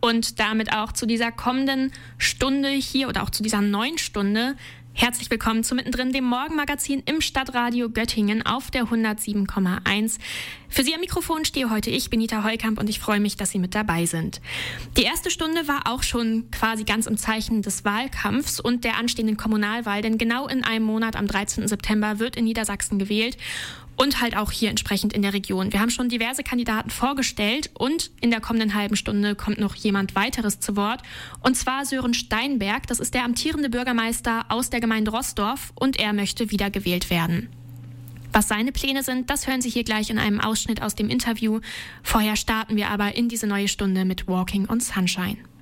und damit auch zu dieser kommenden Stunde hier oder auch zu dieser neuen Stunde. Herzlich willkommen zu Mittendrin, dem Morgenmagazin im Stadtradio Göttingen auf der 107,1. Für Sie am Mikrofon stehe heute ich, Benita Heukamp, und ich freue mich, dass Sie mit dabei sind. Die erste Stunde war auch schon quasi ganz im Zeichen des Wahlkampfs und der anstehenden Kommunalwahl, denn genau in einem Monat, am 13. September, wird in Niedersachsen gewählt. Und halt auch hier entsprechend in der Region. Wir haben schon diverse Kandidaten vorgestellt und in der kommenden halben Stunde kommt noch jemand weiteres zu Wort. Und zwar Sören Steinberg, das ist der amtierende Bürgermeister aus der Gemeinde Roßdorf und er möchte wiedergewählt werden. Was seine Pläne sind, das hören Sie hier gleich in einem Ausschnitt aus dem Interview. Vorher starten wir aber in diese neue Stunde mit Walking on Sunshine.